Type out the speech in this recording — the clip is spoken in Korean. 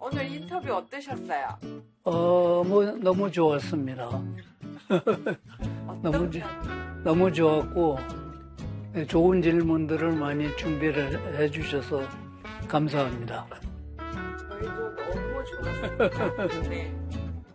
오늘 인터뷰 어떠셨어요? 너무 좋았습니다. 어떤 너무 좋았고, 좋은 질문들을 많이 준비를 해주셔서 감사합니다. 저희도 너무 좋았습니다. 네.